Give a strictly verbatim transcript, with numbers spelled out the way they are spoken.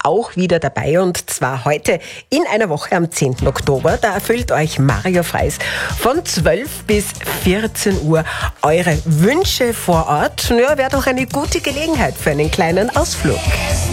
auch wieder dabei und zwar heute in einer Woche am zehnten Oktober. Da erfüllt euch Mario Freis von zwölf bis vierzehn Uhr eure Wünsche vor Ort. Ja, wäre doch eine gute Gelegenheit für einen kleinen Ausflug.